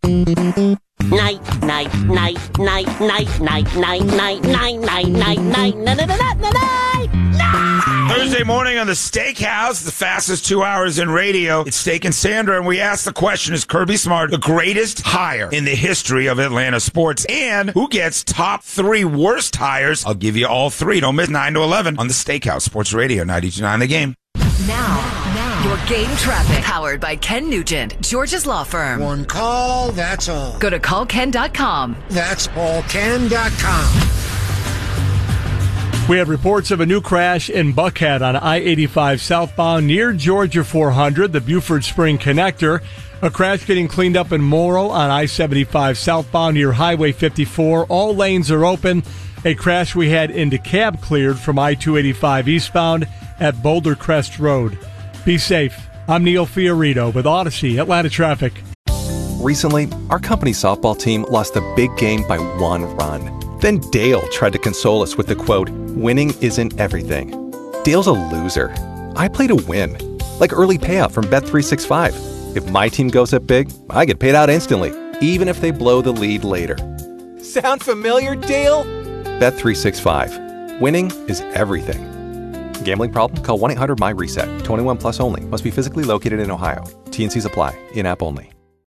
Night, night, night, night, night, night, night, night, night, night, night, night, night. Thursday morning on the Steakhouse, the fastest 2 hours in radio. It's Steak and Sandra, and we ask the question, is Kirby Smart the greatest hire in the history of Atlanta sports? And who gets top 3 worst hires? I'll give you all 3. Don't miss 9 to 11 on the Steakhouse Sports Radio 92.9 The Game. Now, your game traffic. Powered by Ken Nugent, George's Law Firm. One call, that's all. Go to callken.com. That's allken.com. We have reports of a new crash in Buckhead on I-85 southbound near Georgia 400, the Buford Spring connector. A crash getting cleaned up in Morrow on I-75 southbound near Highway 54. All lanes are open. A crash we had in DeKalb cleared from I-285 eastbound at Boulder Crest Road. Be safe. I'm Neil Fiorito with Odyssey Atlanta Traffic. Recently, our company's softball team lost a big game by 1 run. Then Dale tried to console us with the quote, "Winning isn't everything." Dale's a loser. I play to win. Like early payout from Bet365. If my team goes up big, I get paid out instantly, even if they blow the lead later. Sound familiar, Dale? Bet365. Winning is everything. Gambling problem? Call 1-800-MY-RESET. 21 plus only. Must be physically located in Ohio. T&Cs apply. In-app only.